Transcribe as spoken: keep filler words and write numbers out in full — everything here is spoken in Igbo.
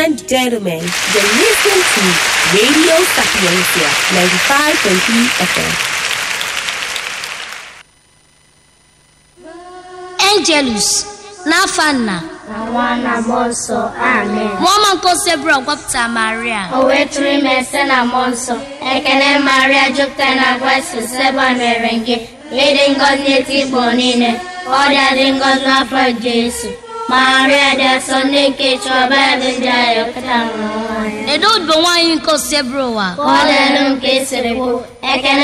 and gentlemen, you're listening to Radio Sapiencia ninety-five point three F M. Angelus, Nafana, Nawana Monso, Amen. Woman called Sebra Wapta Maria. O wetri mesena Monso, Ekene Maria Juptana West, Seba Merengue, Leading God Native Bonine, Oda Dingon Nafa Jesu, Maria de Sunday Kitchen, Bad Jaya, They don't go one called Sebra. Oda Num Case, Ekene